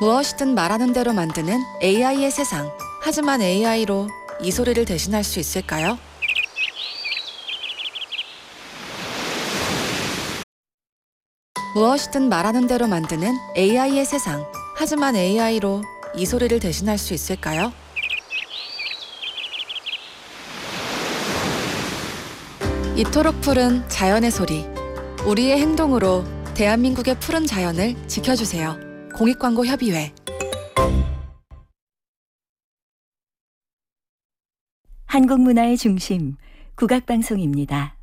무엇이든 말하는 대로 만드는 AI의 세상. 하지만 AI로 이 소리를 대신할 수 있을까요? 무엇이든 말하는 대로 만드는 AI의 세상. 하지만 AI로 이 소리를 대신할 수 있을까요? 이토록 푸른 자연의 소리. 우리의 행동으로 대한민국의 푸른 자연을 지켜주세요. 공익광고협의회. 한국문화의 중심, 국악방송입니다.